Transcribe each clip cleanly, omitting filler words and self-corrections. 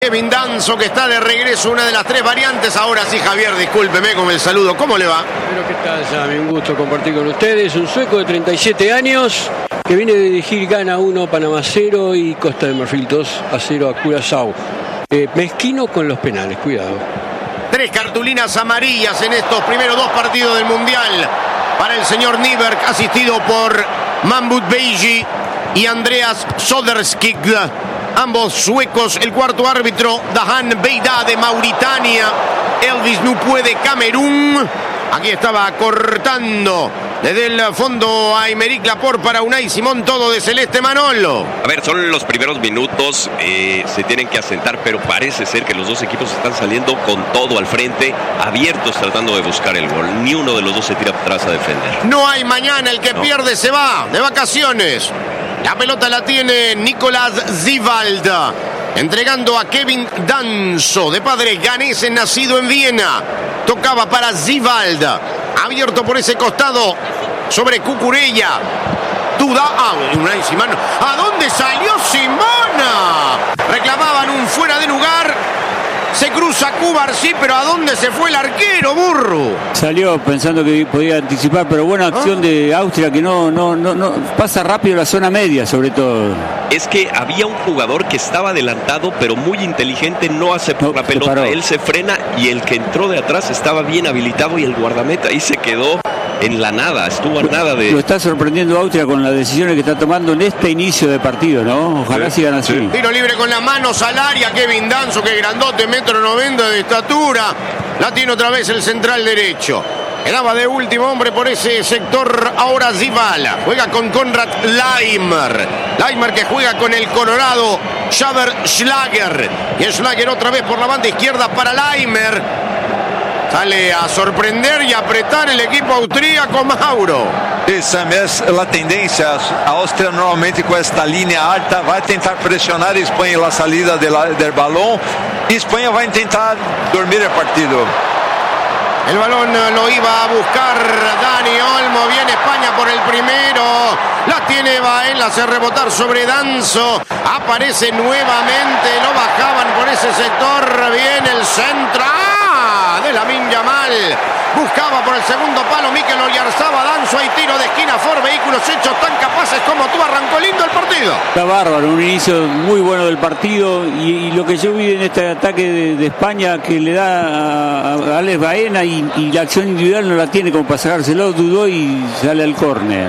Kevin Danso, que está de regreso, una de las tres variantes. Ahora sí, Javier, discúlpeme con el saludo. ¿Cómo le va? Pero ¿qué tal, Sammy? Un gusto compartir con ustedes. Un sueco de 37 años que viene de dirigir Ghana 1, Panamá 0 y Costa de Marfil 2-0 a Curazao. Mezquino con los penales, cuidado. 3 cartulinas amarillas en estos primeros 2 partidos del Mundial para el señor Nyberg, asistido por Mahmoud Beiji y Andreas Soderskig. Ambos suecos. El cuarto árbitro, Dahan Beida de Mauritania. Elvis Nupue de Camerún. Aquí estaba cortando desde el fondo a Aymeric Laporte para Unai Simón, todo de Celeste Manolo. A ver, son los primeros minutos, se tienen que asentar, pero parece ser que los dos equipos están saliendo con todo al frente, abiertos tratando de buscar el gol. Ni uno de los dos se tira atrás a defender. No hay mañana, el que pierde se va de vacaciones. La pelota la tiene Nicolás Zivald, entregando a Kevin Danso, de padre ganés, nacido en Viena. Tocaba para Zivald, abierto por ese costado sobre Cucurella. Duda, Unai Simón. ¿A dónde salió Simona? Reclamaban un fuera de lugar. Se cruza Cubarsí, pero ¿a dónde se fue el arquero, burro? Salió pensando que podía anticipar, pero buena acción de Austria, que no pasa rápido la zona media, sobre todo. Es que había un jugador que estaba adelantado, pero muy inteligente, no aceptó la pelota. Él se frena y el que entró de atrás estaba bien habilitado y el guardameta ahí se quedó en la nada, estuvo a nada de... Lo está sorprendiendo Austria con las decisiones que está tomando en este inicio de partido, ¿no? Ojalá sigan así. Sí. Tiro libre con las manos al área, Kevin Danso, que grandote, 1,90 m de estatura. La tiene otra vez el central derecho. Quedaba de último hombre por ese sector ahora Zibala. Juega con Konrad Laimer. Laimer que juega con el Colorado Xaver Schlager. Y Schlager otra vez por la banda izquierda para Laimer. Sale a sorprender y apretar el equipo austríaco, Mauro. Sí, Sam, es la tendencia. Austria normalmente con esta línea alta va a intentar presionar a España en la salida del balón. Y España va a intentar dormir el partido. El balón lo iba a buscar Dani Olmo. Viene España por el primero. La tiene Baen, la hace rebotar sobre Danso. Aparece nuevamente. Lo bajaban por ese sector. Viene el centro de Lamine Yamal. Buscaba por el segundo palo Mikel Oyarzabal. Danso, hay tiro de esquina. Ford Vehículos hechos tan capaces como tú. Arrancó lindo el partido. Está bárbaro, un inicio muy bueno del partido. Y lo que yo vi en este ataque de España, que le da a Alex Baena y la acción individual no la tiene como para sacárselo, dudó y sale al córner.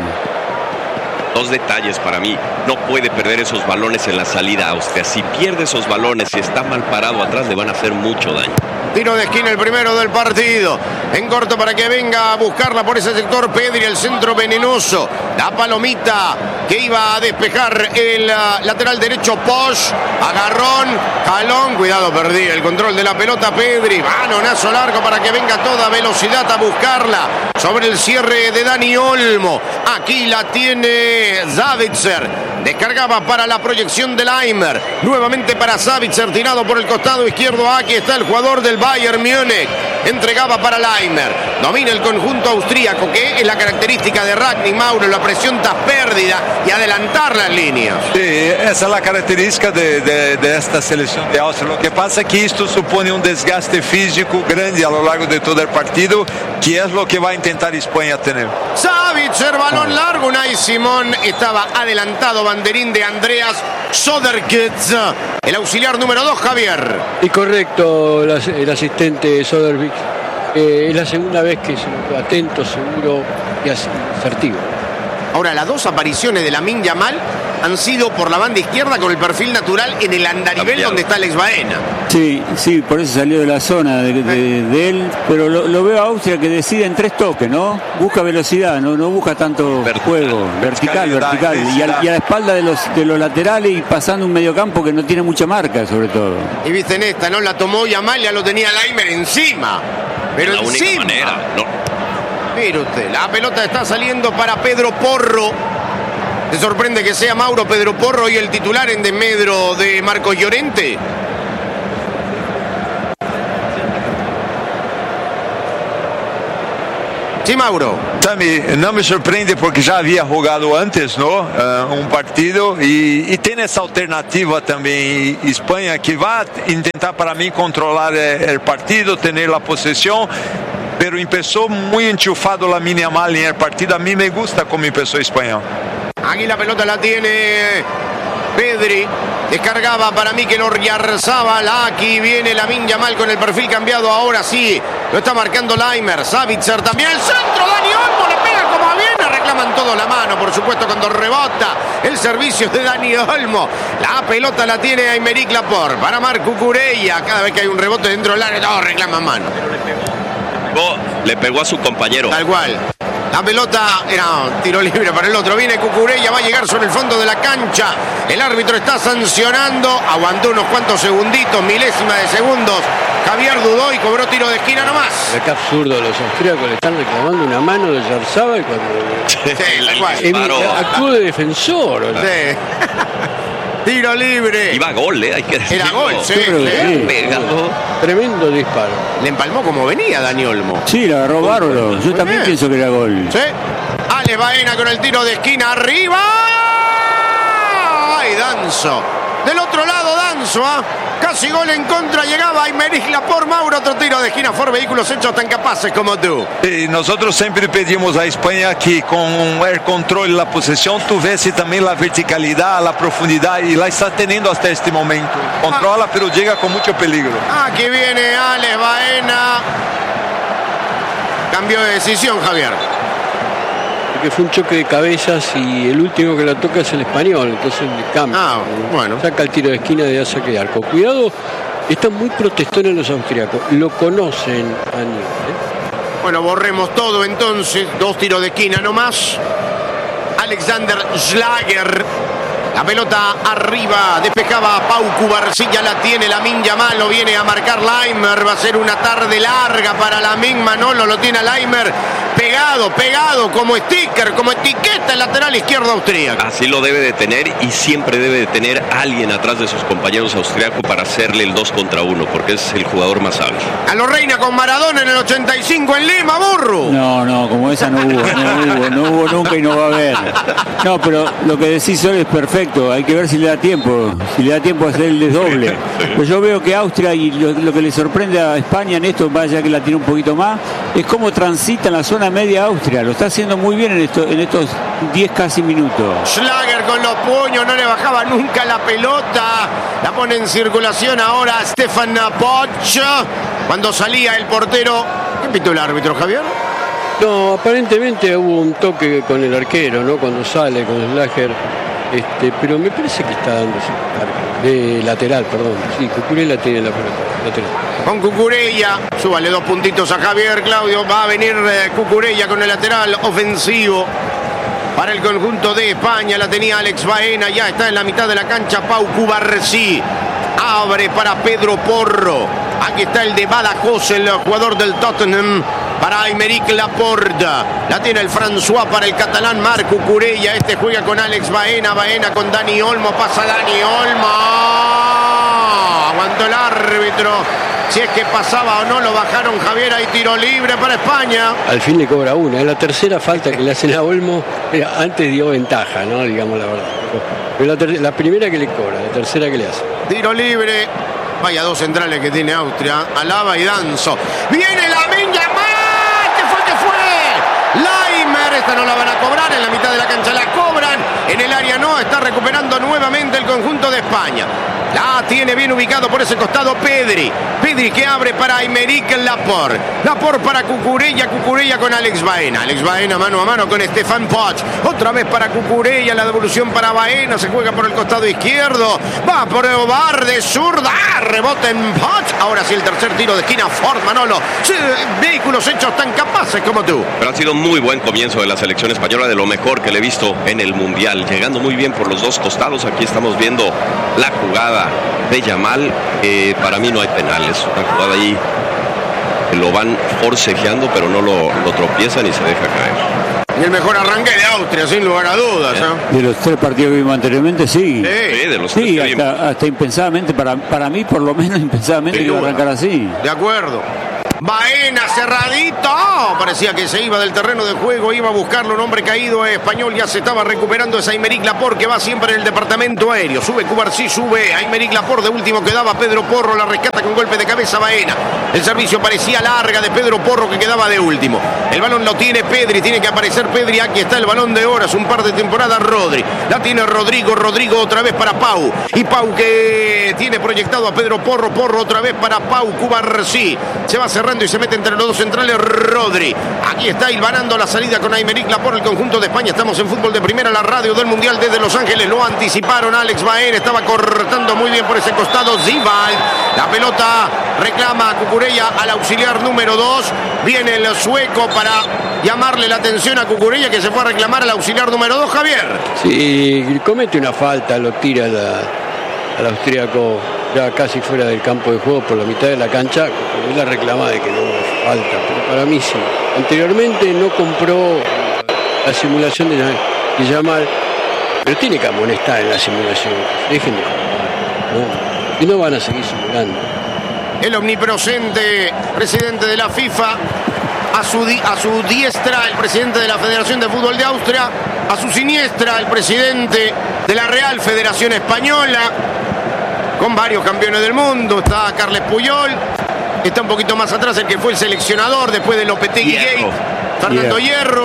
2 detalles para mí. No puede perder esos balones en la salida Austria. Si pierde esos balones y está mal parado atrás, le van a hacer mucho daño. Tiro de esquina, el primero del partido. En corto para que venga a buscarla por ese sector Pedri, el centro venenoso. La palomita que iba a despejar el lateral derecho Posch. Agarrón, jalón. Cuidado, perdí el control de la pelota Pedri. Balonazo largo para que venga a toda velocidad a buscarla. Sobre el cierre de Dani Olmo. Aquí la tiene Savitzer. Descargaba para la proyección de Laimer. Nuevamente para Savitzer, tirado por el costado izquierdo. Aquí está el jugador del Bayern Múnich. Entregaba para Laimer. Domina el conjunto austríaco, que es la característica de Ragnick, Mauro. La presión tras pérdida y adelantar las líneas. Sí, esa es la característica de esta selección de Austria. Lo que pasa es que esto supone un desgaste físico grande a lo largo de todo el partido, que es lo que va a intentar España tener. Savitzer, balón largo. Unai Simón estaba adelantado. Banderín de Andreas Soderkitz, el auxiliar número 2, Javier. Y correcto, el asistente Soderkitz. Es la segunda vez que se notó atento, seguro y asertivo. Ahora, las 2 apariciones de Lamine Yamal han sido por la banda izquierda con el perfil natural en el andarivel donde está Alex Baena. Sí, por eso salió de la zona de él, pero lo veo a Austria que decide en 3 toques, ¿no? Busca velocidad, no busca tanto juego, vertical. Y a la espalda de los laterales y pasando un mediocampo que no tiene mucha marca, sobre todo. Y viste en esta, ¿no? La tomó Yamal, ya lo tenía Laimer encima. Pero la única manera, no. Mire usted, la pelota está saliendo para Pedro Porro. ¿Te sorprende que sea Mauro Pedro Porro y el titular en desmedro de Marcos Llorente? Sí, Mauro. Sammy, não me surpreende porque já havia jogado antes, não? Um partido e tem essa alternativa também Espanha que vai tentar para mim controlar o partido, ter a possessão, pero empezó muy enchufado la Lamine Yamal en el partido. A mí me gusta como empezó España. Aquí la pelota la tiene Pedri. Descargaba para Mikel Oyarzabal. Aquí viene Lamine Yamal con el perfil cambiado. Ahora sí, lo está marcando Laimer. Savitzer también. El centro, Dani Olmo le pega como viene. Reclaman todo la mano, por supuesto, cuando rebota el servicio de Dani Olmo. La pelota la tiene Aymeric Laporte para Marc Cucurella. Cada vez que hay un rebote dentro del área, todos reclaman mano. Le pegó a su compañero. Tal cual. La pelota era tiro libre para el otro. Viene Cucurella, va a llegar sobre el fondo de la cancha. El árbitro está sancionando. Aguantó unos cuantos segunditos, milésimas de segundos. Javier dudó y cobró tiro de esquina nomás. Qué absurdo, los austríacos le están reclamando una mano de Oyarzabal cuando Sí, actuó de defensor. Sí. Tiro libre. Iba a gol, hay que decirlo. Era gol, sí. Pegado. Tremendo disparo. Le empalmó como venía Dani Olmo. Sí, la agarró bárbaro. Yo también pienso que era gol. Sí. Ale Baena con el tiro de esquina arriba. ¡Ay, Danzo! Del otro lado, Danzo, casi gol en contra. Llegaba Aymeric Laporte. Mauro, otro tiro de esquina. For vehículos hechos tan capaces como tú. E nosotros sempre pedimos a Espanha que com o controle da possessão tivesse também a verticalidade, a profundidade, e lá está tendo até este momento. Controla, pero llega con mucho peligro. Aquí viene Alex Baena. Cambio de decisión, Javier. Que fue un choque de cabezas y el último que la toca es el español, entonces le cambia. Bueno. Saca el tiro de esquina de saque de arco. Cuidado, están muy protestones los austriacos, lo conocen a nivel. Bueno, borremos todo entonces. 2 tiros de esquina nomás. Alexander Schlager. La pelota arriba, despejaba a Pau Cubarsí, la tiene Lamine Yamal, lo viene a marcar Laimer, va a ser una tarde larga para Lamine. Manolo lo tiene a Laimer pegado como sticker, como etiqueta el lateral izquierdo austríaco. Así lo debe de tener y siempre debe de tener alguien atrás de sus compañeros austriacos para hacerle el 2 contra 1, porque es el jugador más hábil. A lo Reina con Maradona en el 85 en Lima, burro. No, como esa no hubo nunca y no va a haber. No, pero lo que decís hoy es perfecto, hay que ver si le da tiempo a hacer el desdoble. Pues yo veo que Austria, y lo que le sorprende a España en esto, vaya que la tiene un poquito más, es cómo transita en la zona media Austria, lo está haciendo muy bien en estos 10 casi minutos. Schlager con los puños, no le bajaba nunca la pelota, la pone en circulación ahora Stefan Poch. Cuando salía el portero, ¿qué pitó el árbitro, Javier? No, aparentemente hubo un toque con el arquero, ¿no? Cuando sale con Schlager, pero me parece que está dando de lateral, perdón. Sí, Cucurella tiene la pelota lateral. Con Cucurella, súbale 2 puntitos a Javier, Claudio. Va a venir Cucurella con el lateral ofensivo para el conjunto de España. La tenía Alex Baena, ya está en la mitad de la cancha Pau Cubarsí. Abre para Pedro Porro. Aquí está el de Badajoz, el jugador del Tottenham. Para Aymeric Laporte. La tiene el François para el catalán Marc Cucurella. Juega con Alex Baena. Baena con Dani Olmo. Pasa Dani Olmo. Aguantó el árbitro. Si es que pasaba o no, lo bajaron, Javier. Hay tiro libre para España. Al fin le cobra una. Es la tercera falta que le hacen a Olmo. Antes dio ventaja, ¿no? Digamos la verdad. Pero la primera que le cobra, la tercera que le hace. Tiro libre. Vaya 2 centrales que tiene Austria. Alaba y Danzo. Viene Lamine Yamal. Laimer, esta no la van a cobrar, en la mitad de la cancha la cobran, en el área no, está recuperando nuevamente el conjunto de España. La tiene bien ubicado por ese costado Pedri que abre para Aymeric Laporte. Laporte para Cucurella con Alex Baena mano a mano con Stefan Poch. Otra vez para Cucurella, la devolución para Baena, se juega por el costado izquierdo, va a probar de zurda, rebote en Poch. Ahora sí el tercer tiro de esquina, Ford, Manolo. Sí, vehículos hechos tan capaces como tú. Pero ha sido muy buen comienzo de la selección española, de lo mejor que le he visto en el Mundial, llegando muy bien por los 2 costados. Aquí estamos viendo la jugada de Yamal. Para mí no hay penales, una jugada ahí que lo van forcejeando, pero no lo tropiezan y se deja caer. Y el mejor arranque de Austria, sin lugar a dudas. De los 3 partidos que vimos anteriormente, sí. Sí, de los 3 que vimos. Hasta impensadamente, para mí por lo menos impensadamente, que iba a arrancar así. De acuerdo. Baena cerradito. Parecía que se iba del terreno de juego, iba a buscarlo un hombre caído español. Ya se estaba recuperando esa Aymeric Laporte, que va siempre en el departamento aéreo. Sube Cubarsí, sube Aymeric Laporte. De último quedaba Pedro Porro, la rescata con golpe de cabeza Baena. El servicio parecía larga de Pedro Porro, que quedaba de último. El balón lo tiene Pedri, tiene que aparecer Pedri. Aquí está el balón de horas, un par de temporadas Rodri. La tiene Rodrigo otra vez para Pau. Y Pau que tiene proyectado a Pedro Porro. Porro otra vez para Pau. Cubarsí se va cerrando y se mete entre los dos centrales Rodri. Aquí está hilvanando la salida con Aymeric Laporte, el conjunto de España. Estamos en Fútbol de Primera, la radio del Mundial desde Los Ángeles. Lo anticiparon. Alex Baena estaba cortando muy bien por ese costado. Zivald. La pelota reclama a Cucurella, al auxiliar número 2. Viene el sueco para llamarle la atención a Cucurella, que se fue a reclamar al auxiliar número 2, Javier. Sí, comete una falta, lo tira al austríaco ya casi fuera del campo de juego por la mitad de la cancha. Él la reclama de que no falta, pero para mí sí. Anteriormente no compró la simulación de Yamal, pero tiene que amonestar en la simulación. Dejen de jugar, ¿no? Y no van a seguir simulando. El omnipresente presidente de la FIFA, a su diestra el presidente de la Federación de Fútbol de Austria, a su siniestra el presidente de la Real Federación Española, con varios campeones del mundo. Está Carles Puyol, está un poquito más atrás el que fue el seleccionador después de Lopetegui Gate, Fernando Hierro,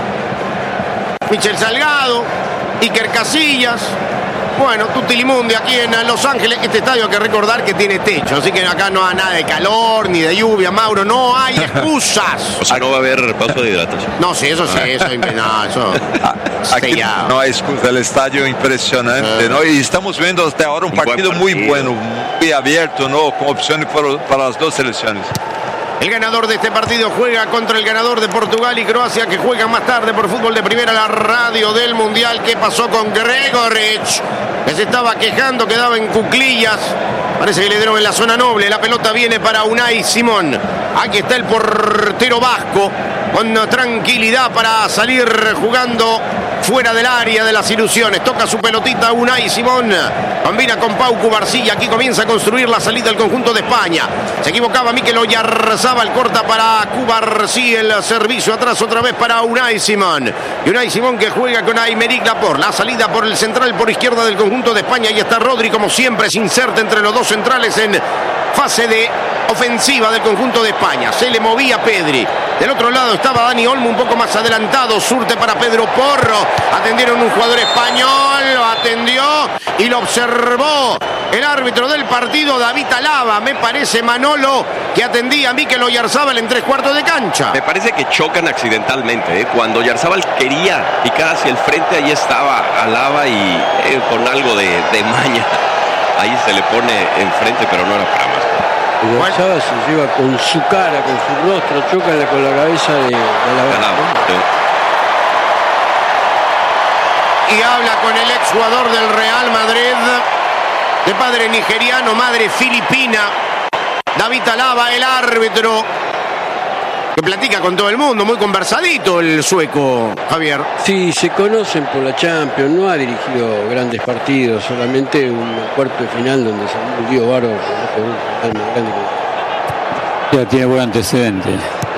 Michel Salgado, Iker Casillas. Bueno, Tutilimundi aquí en Los Ángeles. Este estadio hay que recordar que tiene techo, así que acá no hay nada de calor ni de lluvia, Mauro, no hay excusas. O sea, no va a haber paso de hidratación. No, sí, eso no, eso aquí no hay excusa, el estadio impresionante, ¿no? Y estamos viendo hasta ahora un partido muy bueno, muy abierto, ¿no? Con opciones para las dos selecciones. El ganador de este partido juega contra el ganador de Portugal y Croacia, que juegan más tarde por Fútbol de Primera, la radio del Mundial. ¿Qué pasó con Gregoric? Que se estaba quejando, quedaba en cuclillas. Parece que le dieron en la zona noble. La pelota viene para Unai Simón. Aquí está el portero vasco, con tranquilidad para salir jugando fuera del área de las ilusiones. Toca su pelotita Unai Simón. Combina con Pau Cubarsí y aquí comienza a construir la salida del conjunto de España. Se equivocaba Mikel Oyarzabal, corta para Cubarsí, el servicio atrás otra vez para Unai Simón. Y Unai Simón que juega con Aymeric Laporte. La salida por el central por izquierda del conjunto de España. Y está Rodri, como siempre, se inserta entre los dos centrales en fase de ofensiva del conjunto de España. Se le movía Pedri. Del otro lado estaba Dani Olmo un poco más adelantado. Surte para Pedro Porro. Atendieron un jugador español. Lo atendió y lo observó el árbitro del partido, David Alaba. Me parece, Manolo, que atendía a Mikel Oyarzabal en 3/4 de cancha. Me parece que chocan accidentalmente. Cuando Oyarzabal quería picar hacia el frente, ahí estaba Alaba y con algo de maña. Ahí se le pone enfrente, pero no era para más. Oyarzabal se lleva con su cara, con su rostro, choca con la cabeza de Alaba. Y habla con el exjugador del Real Madrid, de padre nigeriano, madre filipina, David Alaba, el árbitro, que platica con todo el mundo, muy conversadito el sueco, Javier. Sí, se conocen por la Champions, no ha dirigido grandes partidos, solamente un cuarto de final donde se murió Baro por un final más grande que... Ya tiene buen antecedente.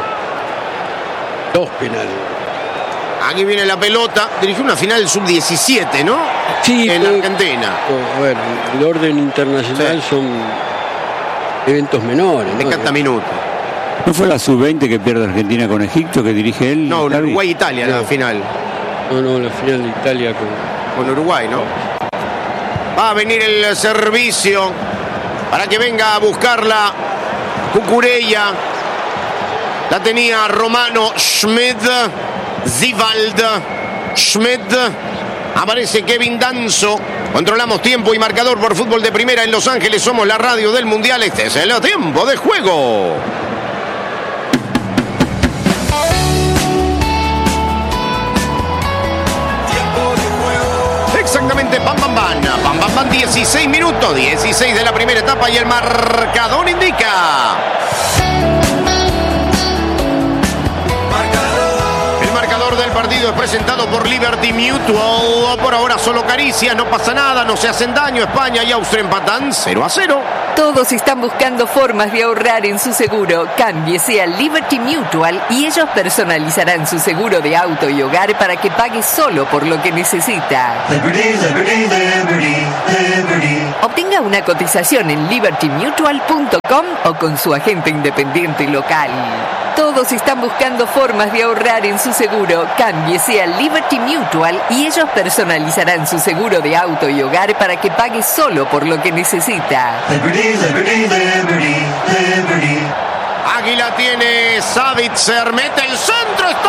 2 penales. Aquí viene la pelota. Dirigió una final sub-17, ¿no? Sí, en Argentina. A ver, el orden internacional son eventos menores, Me encanta minutos. ¿No fue la sub-20 que pierde Argentina con Egipto, que dirige él? No, Uruguay-Italia la final. No, la final de Italia con Uruguay, ¿no? Va a venir el servicio para que venga a buscarla Cucurella. La tenía Romano Schmidt. Zivald, Schmidt, aparece Kevin Danso. Controlamos tiempo y marcador por Fútbol de Primera en Los Ángeles. Somos la radio del Mundial. Este es el tiempo de juego. Exactamente, bam, bam, bam. Bam, bam, bam, 16 minutos. 16 de la primera etapa y el marcador indica... del partido es presentado por Liberty Mutual. Por ahora solo caricias, no pasa nada, no se hacen daño. España y Austria empatan 0-0. Todos están buscando formas de ahorrar en su seguro. Cámbiese a Liberty Mutual y ellos personalizarán su seguro de auto y hogar para que pague solo por lo que necesita. Liberty, Liberty, Liberty, Liberty. Obtenga una cotización en libertymutual.com o con su agente independiente local. Todos están buscando formas de ahorrar en su seguro. Cámbiese a Liberty Mutual y ellos personalizarán su seguro de auto y hogar para que pague solo por lo que necesita. Liberty, Liberty, Liberty, Liberty. Águila tiene Savitzer, mete el centro, está.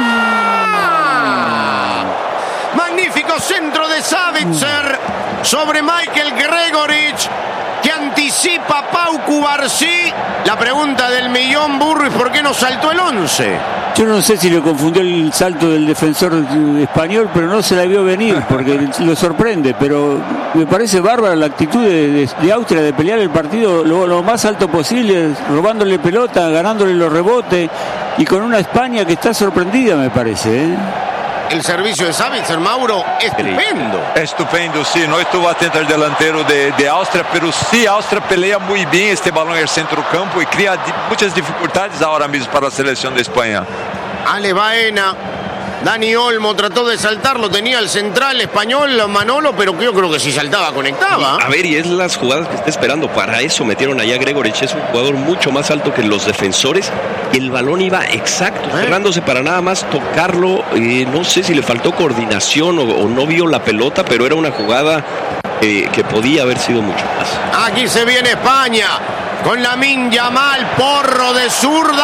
Magnífico centro de Savitzer sobre Michael Gregorich, que anticipa Pau Cubarsí. La pregunta del millón, Burro, ¿y por qué no saltó el 11? Yo no sé si le confundió el salto del defensor español, pero no se la vio venir porque lo sorprende. Pero me parece bárbara la actitud de Austria de pelear el partido lo más alto posible, robándole pelota, ganándole los rebotes y con una España que está sorprendida, me parece, ¿eh? El servicio de Savitzer, Mauro, estupendo. Estupendo, sí. No estuvo atento al delantero de Austria, pero sí, Austria pelea muy bien este balón en el centro campo y crea muchas dificultades ahora mismo para la selección de España. Ale Baena, Dani Olmo trató de saltarlo, tenía el central español Manolo, pero yo creo que si saltaba conectaba. A ver, y es las jugadas que está esperando. Para eso metieron allá a Gregorich. Es un jugador mucho más alto que los defensores. El balón iba exacto, cerrándose para nada más tocarlo. No sé si le faltó coordinación o no vio la pelota, pero era una jugada que podía haber sido mucho más. Aquí se viene España con Lamine Yamal, porro de zurda.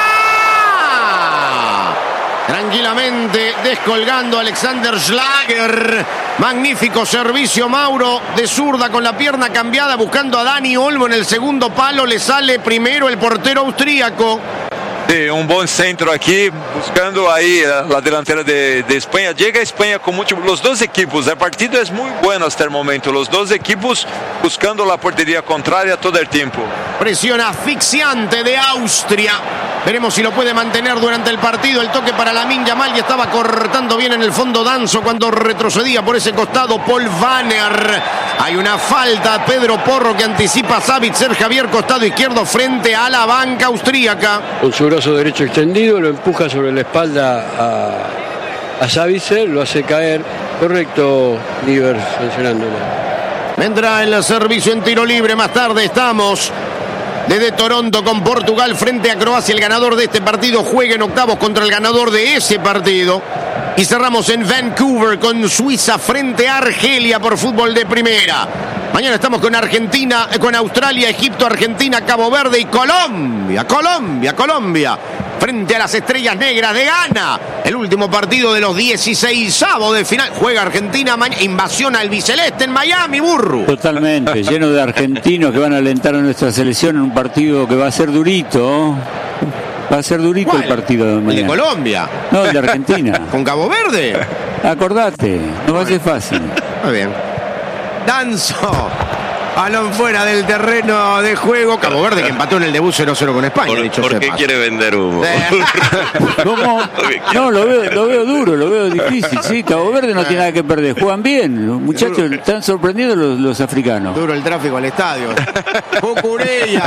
Tranquilamente descolgando Alexander Schlager. Magnífico servicio, Mauro, de zurda con la pierna cambiada, buscando a Dani Olmo en el segundo palo. Le sale primero el portero austríaco. Sí, un buen centro aquí, buscando ahí la delantera de España. Llega a España con los dos equipos. El partido es muy bueno hasta el momento. Los dos equipos buscando la portería contraria todo el tiempo. Presión asfixiante de Austria. Veremos si lo puede mantener durante el partido. El toque para Lamine Yamal y estaba cortando bien en el fondo Danzo cuando retrocedía por ese costado Paul Vanner. Hay una falta, Pedro Porro, que anticipa a Savitzer. Javier, costado izquierdo frente a la banca austríaca. Con su brazo derecho extendido lo empuja sobre la espalda a Savitzer, lo hace caer. Correcto, Niver, sancionándolo. Vendrá el servicio en tiro libre. Más tarde estamos desde Toronto con Portugal frente a Croacia. El ganador de este partido juega en octavos contra el ganador de ese partido. Y cerramos en Vancouver con Suiza frente a Argelia por fútbol de primera. Mañana estamos con Argentina, con Australia, Egipto, Argentina, Cabo Verde y Colombia. Colombia. Frente a las Estrellas Negras de Ghana. El último partido de los 16avos de final. Juega Argentina, invasión al biceleste en Miami, Burro. Totalmente, lleno de argentinos que van a alentar a nuestra selección en un partido que va a ser durito. Va a ser durito. ¿Cuál? El partido de mañana. ¿El de Colombia? No, el de Argentina. ¿Con Cabo Verde? Acordate, no va a ser fácil. Muy bien. Danzo. Balón fuera del terreno de juego. Cabo Verde que empató en el debut 0-0 con España. ¿Por qué quiere vender humo? ¿Cómo? No, lo veo duro, lo veo difícil. Sí, Cabo Verde no tiene nada que perder. Juegan bien. Los muchachos están sorprendidos los africanos. Duro el tráfico al estadio. Cucurella.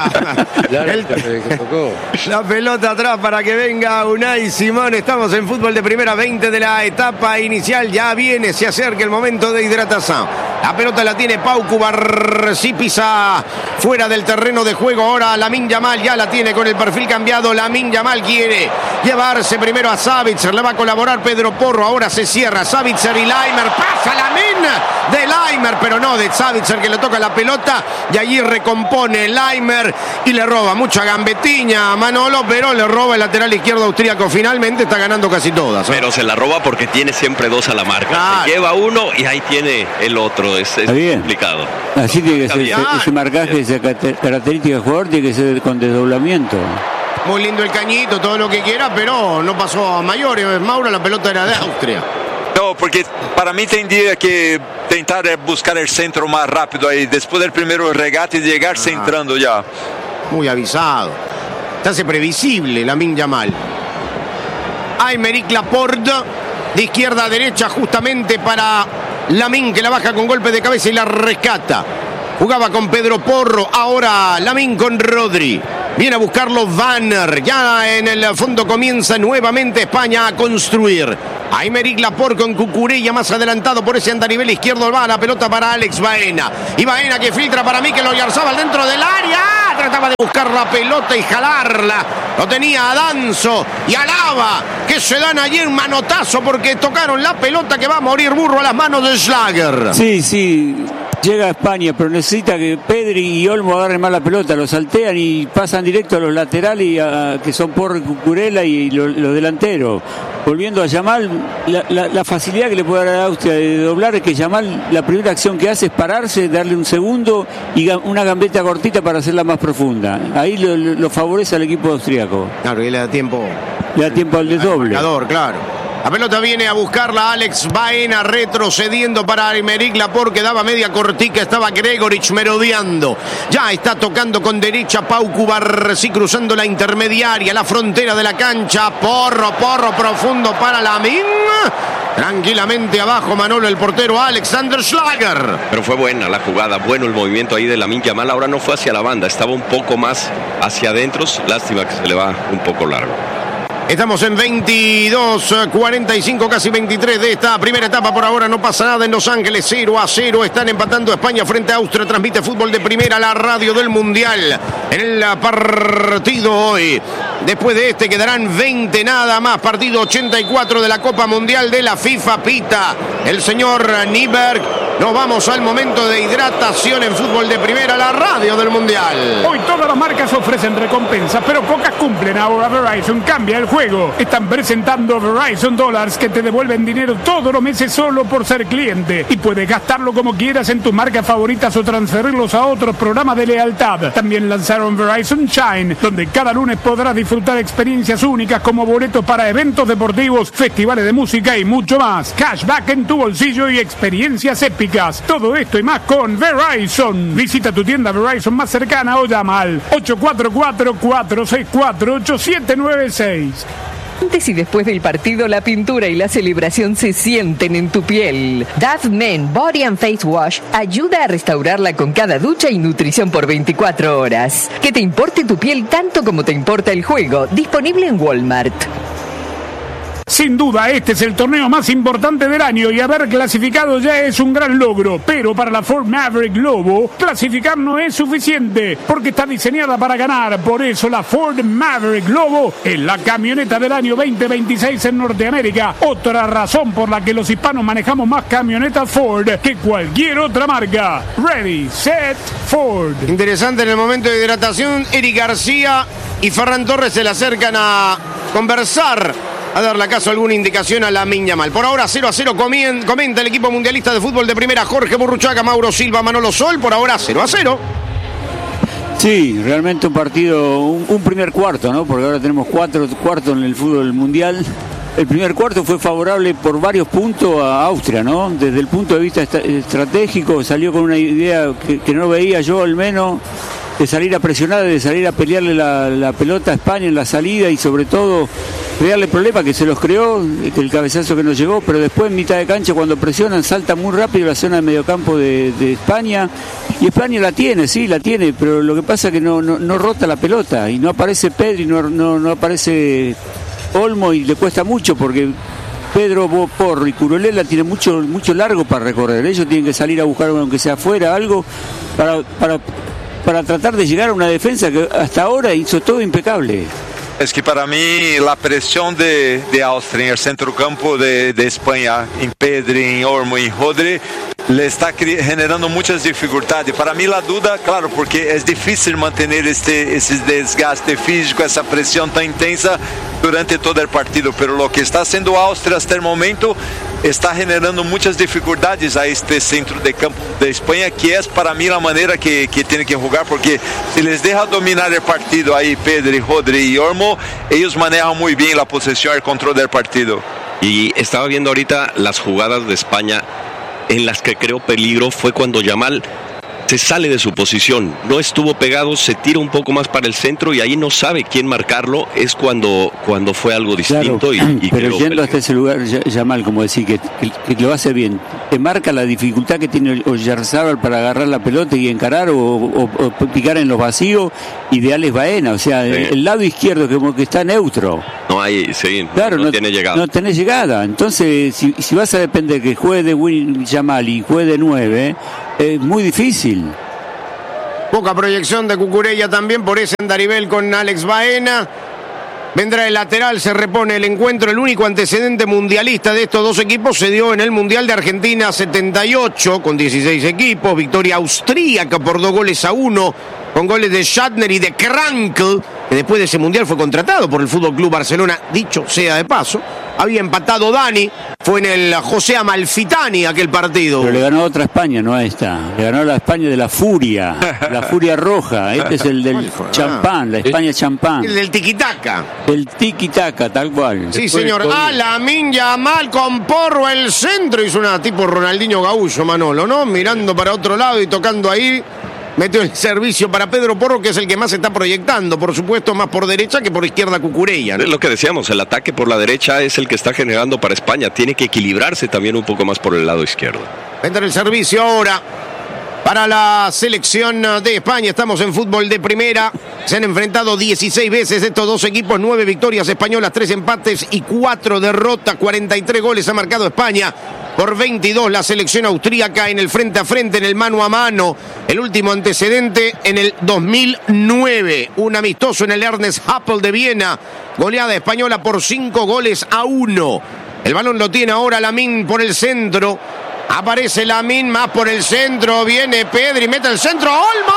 La pelota atrás para que venga Unai Simón. Estamos en fútbol de primera, 20 de la etapa inicial. Ya viene, se acerca el momento de hidratación. La pelota la tiene Pau Cubarsí, pisa fuera del terreno de juego. Ahora Lamine Yamal ya la tiene con el perfil cambiado. Lamine Yamal quiere llevarse primero a Savitzer. Le va a colaborar Pedro Porro. Ahora se cierra Savitzer y Laimer. Pasa Lamine de Laimer, pero no de Savitzer, que le toca la pelota. Y allí recompone Laimer y le roba mucha gambetiña a Manolo, pero le roba el lateral izquierdo austríaco. Finalmente está ganando casi todas. Pero se la roba porque tiene siempre dos a la marca. Claro. Se lleva uno y ahí tiene el otro. Es complicado. Así tiene que ser ese marcaje, esa característica del jugador tiene que ser con desdoblamiento. Muy lindo el cañito, todo lo que quiera, pero no pasó a mayores. Mauro, la pelota era de Austria. No, porque para mí tendría que tentar buscar el centro más rápido ahí, después del primero regate y llegar centrando ya. Muy avisado. Se hace previsible Lamine Yamal. Aymeric Laporte de izquierda a derecha justamente para Lamín, que la baja con golpe de cabeza y la rescata. Jugaba con Pedro Porro, ahora Lamín con Rodri. Viene a buscarlo Vanner. Ya en el fondo comienza nuevamente España a construir. Aymeric Laporte con Cucurella más adelantado por ese andarivel izquierdo. Va la pelota para Alex Baena. Y Baena que filtra para Mikel Oyarzabal dentro del área. Trataba de buscar la pelota y jalarla. Lo tenía Adanzo y Alaba, que se dan allí un manotazo porque tocaron la pelota, que va a morir burro a las manos de Schlager. Sí. Llega a España, pero necesita que Pedri y Olmo agarren más la pelota, lo saltean y pasan directo a los laterales, que son Porro y Cucurella, y los delanteros. Volviendo a Yamal, la facilidad que le puede dar a Austria de doblar es que Yamal, la primera acción que hace es pararse, darle un segundo y una gambeta cortita para hacerla más profunda. Ahí lo favorece al equipo austríaco. Claro, y le da tiempo. Le da tiempo al desdoble. Claro. La pelota viene a buscarla Alex Baena, retrocediendo para Aymeric Laporte, que daba media cortica, estaba Gregorich merodeando. Ya está tocando con derecha Pau Cubarsí, cruzando la intermediaria, la frontera de la cancha. Porro profundo para Lamín. Tranquilamente abajo Manolo, el portero Alexander Schlager. Pero fue buena la jugada, bueno el movimiento ahí de Lamín Yamal. Ahora no fue hacia la banda, estaba un poco más hacia adentro. Lástima que se le va un poco largo. Estamos en 22:45, casi 23 de esta primera etapa. Por ahora no pasa nada en Los Ángeles, 0-0. Están empatando España frente a Austria. Transmite Fútbol de Primera, la radio del Mundial. En el partido hoy, después de este, quedarán 20 nada más. Partido 84 de la Copa Mundial de la FIFA. Pita el señor Nyberg. Nos vamos al momento de hidratación en Fútbol de Primera, la radio del Mundial. Hoy todas las marcas ofrecen recompensas, pero pocas cumplen. Ahora Verizon cambia el juego. Están presentando Verizon Dollars, que te devuelven dinero todos los meses solo por ser cliente. Y puedes gastarlo como quieras en tus marcas favoritas o transferirlos a otros programas de lealtad. También lanzaron Verizon Shine, donde cada lunes podrás disfrutar experiencias únicas como boletos para eventos deportivos, festivales de música y mucho más. Cashback en tu bolsillo y experiencias épicas. Todo esto y más con Verizon. Visita tu tienda Verizon más cercana o llama al 844-464-8796. Antes y después del partido, la pintura y la celebración se sienten en tu piel. Dove Men Body and Face Wash ayuda a restaurarla con cada ducha y nutrición por 24 horas. Que te importe tu piel tanto como te importa el juego. Disponible en Walmart. Sin duda, este es el torneo más importante del año y haber clasificado ya es un gran logro. Pero para la Ford Maverick Lobo, clasificar no es suficiente porque está diseñada para ganar. Por eso la Ford Maverick Lobo es la camioneta del año 2026 en Norteamérica. Otra razón por la que los hispanos manejamos más camionetas Ford que cualquier otra marca. Ready, set, Ford. Interesante en el momento de hidratación. Eric García y Ferran Torres se le acercan a conversar, a darle acaso alguna indicación a Lamín Yamal. Por ahora 0-0 comenta el equipo mundialista de fútbol de primera. Jorge Burruchaga, Mauro Silva, Manolo Sol. Por ahora 0-0. Sí, realmente un partido, un primer cuarto, ¿no? Porque ahora tenemos 4 cuartos en el fútbol mundial. El primer cuarto fue favorable por varios puntos a Austria, ¿no? Desde el punto de vista estratégico salió con una idea que no veía yo al menos, de salir a presionar, de salir a pelearle la pelota a España en la salida y sobre todo crearle problemas, que se los creó, que el cabezazo que nos llegó, pero después en mitad de cancha cuando presionan salta muy rápido la zona de mediocampo de España, y España la tiene, pero lo que pasa es que no rota la pelota y no aparece Pedri, no aparece Olmo y le cuesta mucho porque Pedro Porro y Cucurella tienen mucho largo para recorrer. Ellos tienen que salir a buscar, aunque sea afuera, algo para tratar de llegar a una defensa que hasta ahora hizo todo impecable. Es que para mí la presión de Austria en el centrocampo de España, en Pedri, en Olmo y en Rodri, le está generando muchas dificultades. Para mí la duda, claro, porque es difícil mantener ese desgaste físico, esa presión tan intensa durante todo el partido, pero lo que está haciendo Austria hasta el momento está generando muchas dificultades a este centro de campo de España, que es para mí la manera que tiene que jugar, porque si les deja dominar el partido ahí Pedri, Rodri y Olmo, ellos manejan muy bien la posesión y el control del partido. Y estaba viendo ahorita las jugadas de España en las que creó peligro. Fue cuando Yamal se sale de su posición, no estuvo pegado, se tira un poco más para el centro y ahí no sabe quién marcarlo, es cuando fue algo distinto. Claro, pero yendo hasta ese lugar, Yamal, como decir, que lo hace bien, te marca la dificultad que tiene Oyarzábal para agarrar la pelota y encarar o picar en los vacíos, ideal es Baena, o sea, el lado izquierdo como que está neutro. No hay, sí, claro, no tiene llegada. No tenés llegada, entonces si vas a depender que juegue de Yamal y juegue de 9, es muy difícil. Poca proyección de Cucurella también por ese andarivel con Alex Baena. Vendrá el lateral, se repone el encuentro. El único antecedente mundialista de estos dos equipos se dio en el Mundial de Argentina 78, con 16 equipos. Victoria austríaca por 2-1, con goles de Schattner y de Krankl, que después de ese Mundial fue contratado por el Fútbol Club Barcelona, dicho sea de paso. Había empatado Dani, fue en el José Amalfitani aquel partido. Pero le ganó a otra España, no a esta. Le ganó a la España de la Furia, la Furia Roja. Este es el del champán, la España champán. El del tiquitaca. El tiquitaca, tal cual. Sí, señor. Lamine Yamal con Porro el centro. Hizo una tipo Ronaldinho Gaúcho, Manolo, ¿no? Mirando para otro lado y tocando ahí. Metió el servicio para Pedro Porro, que es el que más se está proyectando, por supuesto, más por derecha que por izquierda Cucurella, ¿no? Es lo que decíamos, el ataque por la derecha es el que está generando para España. Tiene que equilibrarse también un poco más por el lado izquierdo. Entra el servicio ahora para la selección de España. Estamos en fútbol de primera. Se han enfrentado 16 veces estos dos equipos, 9 victorias españolas, 3 empates y 4 derrotas. 43 goles ha marcado España. Por 22 la selección austríaca en el frente a frente, en el mano a mano. El último antecedente en el 2009. Un amistoso en el Ernest Happel de Viena. Goleada española por 5-1. El balón lo tiene ahora Lamine por el centro. Aparece Lamine más por el centro. Viene Pedri, mete el centro. ¡Olmo!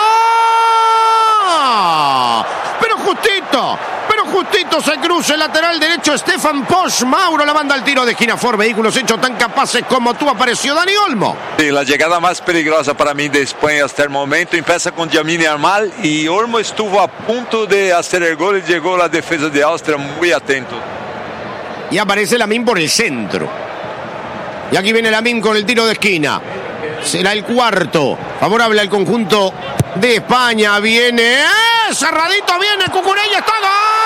Pero justito se cruza el lateral derecho Stefan Posch. Mauro la manda al tiro de esquina. For vehículos hechos tan capaces como tú. Apareció Dani Olmo. Sí, la llegada más peligrosa para mí de España hasta el momento empieza con Lamine Yamal y Olmo estuvo a punto de hacer el gol y llegó la defensa de Austria muy atento. Y aparece Lamine por el centro. Y aquí viene Lamine con el tiro de esquina. Será el cuarto. Favorable al conjunto de España. Viene. Cerradito viene Cucurella. ¡Está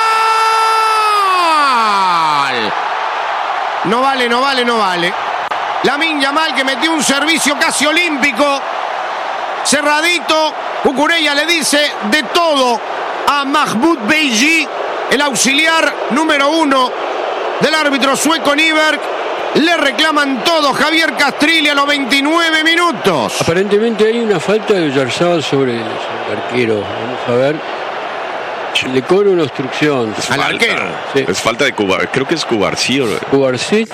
gol! No vale. Lamine Yamal que metió un servicio casi olímpico. Cerradito. Cucurella le dice de todo a Mahmoud Beji, el auxiliar número 1 del árbitro sueco Nyberg. Le reclaman todo Javier Castrilli a los 29 minutos. Aparentemente hay una falta de Oyarzábal sobre el arquero. Vamos a ver. Le cobra una obstrucción. Al arquero. Sí. Es falta de Cubar. Creo que es Cubarsí. ¿Cubarsí?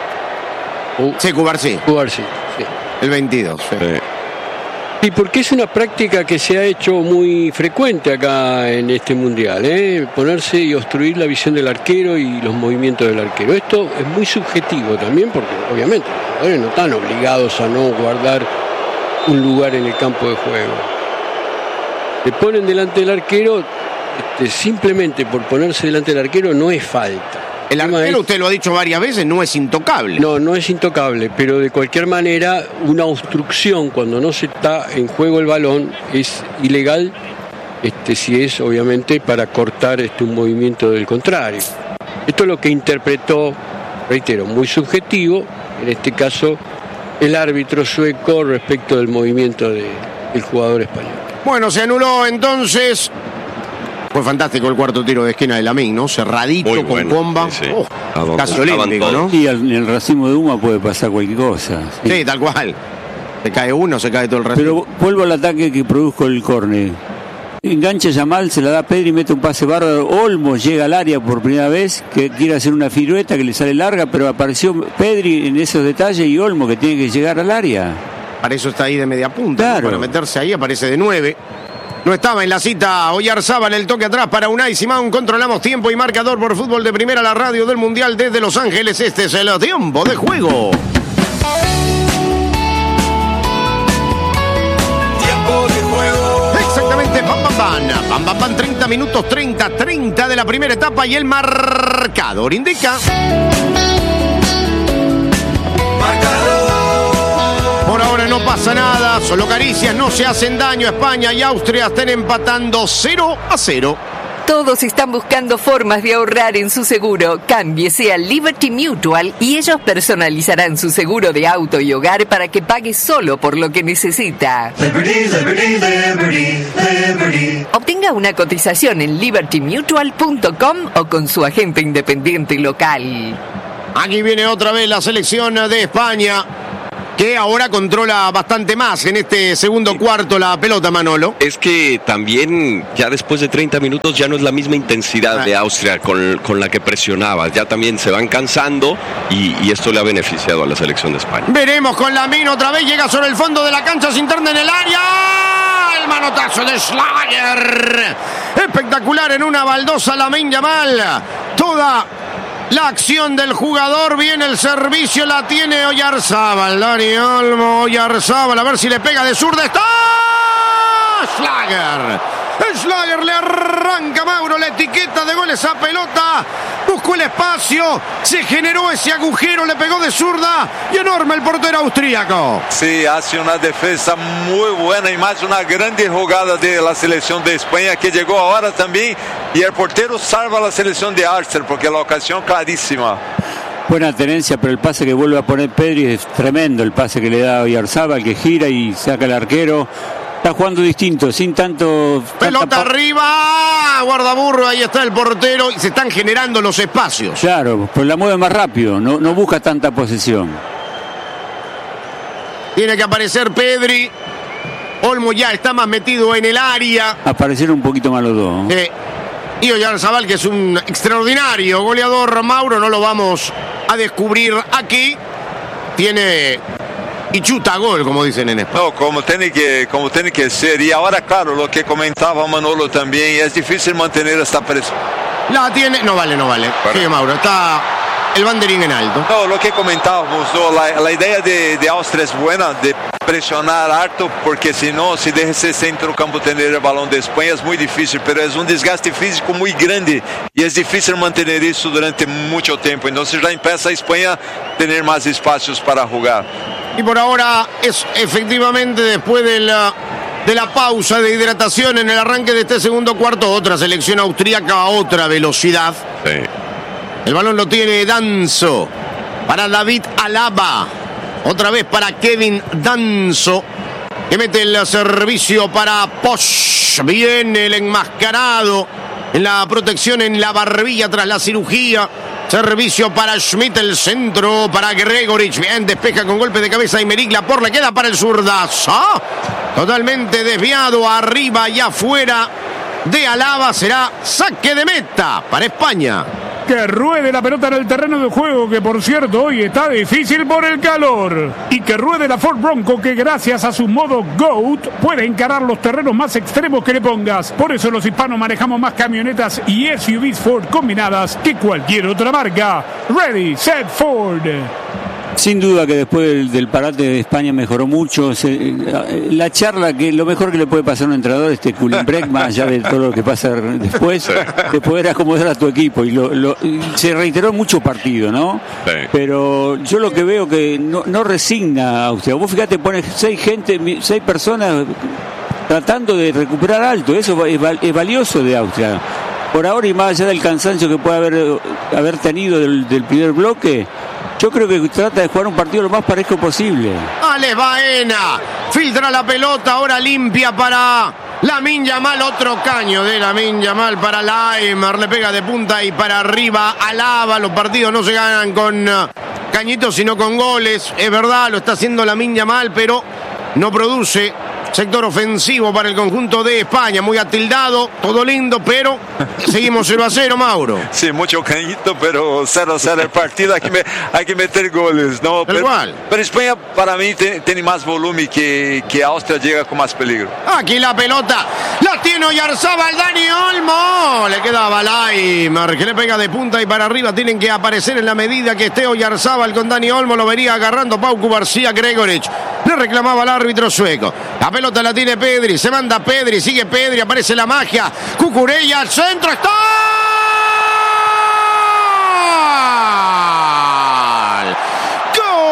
Sí, Cubarsí. Sí. El 22. Sí. Sí, porque es una práctica que se ha hecho muy frecuente acá en este mundial, ponerse y obstruir la visión del arquero y los movimientos del arquero. Esto es muy subjetivo también, porque obviamente los jugadores no están obligados a no guardar un lugar en el campo de juego. Le ponen delante del arquero, simplemente por ponerse delante del arquero no es falta. El arquero, usted lo ha dicho varias veces, no es intocable. No es intocable, pero de cualquier manera una obstrucción cuando no se está en juego el balón es ilegal, si es obviamente para cortar un movimiento del contrario. Esto es lo que interpretó, reitero, muy subjetivo, en este caso el árbitro sueco respecto del movimiento del jugador español. Bueno, se anuló entonces. Fue fantástico el cuarto tiro de esquina de Lamine, ¿no? Cerradito, muy con bueno, bomba. Sí. Casi olímpico, ¿no? Y en el racimo de Uma puede pasar cualquier cosa. Sí, tal cual. Se cae uno, se cae todo el racimo. Pero vuelvo al ataque que produjo el córner. Engancha Yamal, se la da a Pedri, mete un pase bárbaro. Olmo llega al área por primera vez, que quiere hacer una pirueta que le sale larga, pero apareció Pedri en esos detalles y Olmo que tiene que llegar al área. Para eso está ahí de media punta, claro. ¿no? Para meterse ahí aparece de 9. No estaba en la cita Oyarzábal, el toque atrás para Unai Simón. Controlamos tiempo y marcador por Fútbol de Primera, la radio del Mundial desde Los Ángeles. Este es el tiempo de juego. Tiempo de juego. Exactamente, pam, 30 minutos, 30 de la primera etapa y el marcador indica. Marcador. Por ahora no pasa nada, solo caricias, no se hacen daño. España y Austria están empatando 0-0. Todos están buscando formas de ahorrar en su seguro. Cámbiese a Liberty Mutual y ellos personalizarán su seguro de auto y hogar para que pague solo por lo que necesita. Liberty, liberty, liberty, liberty. Obtenga una cotización en libertymutual.com o con su agente independiente local. Aquí viene otra vez la selección de España, que ahora controla bastante más en este segundo cuarto la pelota, Manolo. Es que también ya después de 30 minutos ya no es la misma intensidad de Austria con la que presionaba. Ya también se van cansando y esto le ha beneficiado a la selección de España. Veremos con Lamine otra vez, llega sobre el fondo de la cancha, se interna en el área. El manotazo de Schlager. Espectacular en una baldosa Lamine Yamal. Toda la acción del jugador, viene el servicio, la tiene Oyarzábal. Dani Olmo, Oyarzábal, a ver si le pega de zurda. ¡Está! Schlager. Schlager le arranca, Mauro, la etiqueta de goles a pelota. Buscó el espacio, se generó ese agujero, le pegó de zurda y enorme el portero austríaco. Sí, hace una defensa muy buena y más una grande jugada de la selección de España que llegó ahora también y el portero salva a la selección de Arsenal porque la ocasión clarísima. Buena tenencia, pero el pase que vuelve a poner Pedri es tremendo, el pase que le da Oyarzábal, que gira y saca el arquero. Está jugando distinto, sin tanto... Pelota arriba, guardaburro, ahí está el portero y se están generando los espacios. Claro, pues la mueve más rápido, no busca tanta posesión. Tiene que aparecer Pedri. Olmo ya está más metido en el área. Aparecieron un poquito más los dos. Y Oyarzábal, que es un extraordinario goleador, Mauro, no lo vamos a descubrir aquí. Tiene... y chuta gol, como dicen en España. No, como tiene que ser. Y ahora, claro, lo que comentaba Manolo también, es difícil mantener esta presión. La tiene, no vale. Sí, Mauro, está el banderín en alto. No, lo que comentábamos, ¿no? La idea de Austria es buena, de presionar harto, porque si no, si deja ese centrocampo tener el balón de España es muy difícil, pero es un desgaste físico muy grande y es difícil mantener eso durante mucho tiempo. Entonces ya empieza España a tener más espacios para jugar. Y por ahora es efectivamente después de la pausa de hidratación en el arranque de este segundo cuarto, otra selección austríaca a otra velocidad. Sí. El balón lo tiene Danso para David Alaba. Otra vez para Kevin Danso, que mete el servicio para Posch. Viene el enmascarado en la protección en la barbilla tras la cirugía. Servicio para Schmidt, el centro para Gregorich. Bien, despeja con golpe de cabeza Aymeric Laporte. Le queda para el zurdazo. Totalmente desviado arriba y afuera de Alaba. Será saque de meta para España. Que ruede la pelota en el terreno de juego, que por cierto hoy está difícil por el calor. Y que ruede la Ford Bronco, que gracias a su modo GOAT puede encarar los terrenos más extremos que le pongas. Por eso los hispanos manejamos más camionetas y SUVs Ford combinadas que cualquier otra marca. Ready, set, Ford. Sin duda que después del parate de España mejoró mucho. La charla, que lo mejor que le puede pasar a un entrenador, Kulenbrek, más allá de todo lo que pasa después, de poder acomodar a tu equipo. Y se reiteró en muchos partidos, ¿no? Sí. Pero yo lo que veo que no resigna a Austria. Vos fíjate, pones 6 personas tratando de recuperar alto. Eso es valioso de Austria. Por ahora, y más allá del cansancio que puede haber tenido del primer bloque, yo creo que trata de jugar un partido lo más parejo posible. Alex Baena filtra la pelota, ahora limpia para Lamine Yamal. Otro caño de Lamine Yamal para Laimer. Le pega de punta y para arriba Alaba. Los partidos no se ganan con cañitos, sino con goles. Es verdad, lo está haciendo Lamine Yamal, pero no produce sector ofensivo para el conjunto de España. Muy atildado, todo lindo, pero seguimos 0-0, Mauro. Sí, mucho cañito, pero 0-0 el partido. Hay que meter goles, ¿no? Pero España, para mí, tiene más volumen que Austria, llega con más peligro. Aquí la pelota, la tiene Oyarzábal, Dani Olmo. Le queda a Balaimer, que le pega de punta y para arriba. Tienen que aparecer en la medida que esté Oyarzábal con Dani Olmo. Lo vería agarrando Paucu García Gregorich. Le reclamaba al árbitro sueco. La pelota la tiene Pedri, se manda Pedri, sigue Pedri, aparece la magia. Cucurella al centro, está.